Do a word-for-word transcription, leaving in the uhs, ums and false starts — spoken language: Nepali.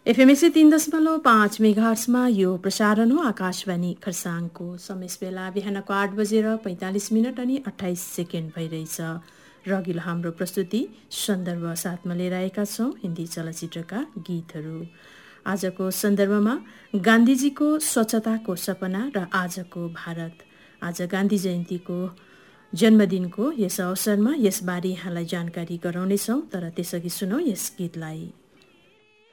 एफएम एक सय तीन दशमलव पाँच मेगाहर्ट्जमा यो प्रसारण हो आकाशवाणी खरसाङको। समय बेला बिहानको आठ बजेर पैँतालिस मिनट अनि अठाइस सेकेन्ड भइरहेछ। र अघिल्लो हाम्रो प्रस्तुति सन्दर्भ साथमा लिएर आएका छौँ हिन्दी चलचित्रका गीतहरू। आजको सन्दर्भमा गान्धीजीको स्वच्छताको सपना र आजको भारत। आज गान्धी जयन्तीको जन्मदिनको यस अवसरमा यसबारे यहाँलाई जानकारी गराउनेछौँ, तर त्यसअघि सुनौ यस गीतलाई।